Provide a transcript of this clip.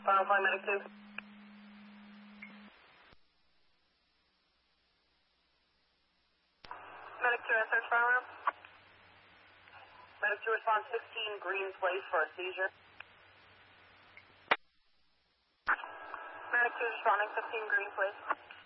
Final flight medic 2. Medic 2, search file room. Medic 2 response 16 Green Place for a seizure. Medic 2 responding 15 Green Place.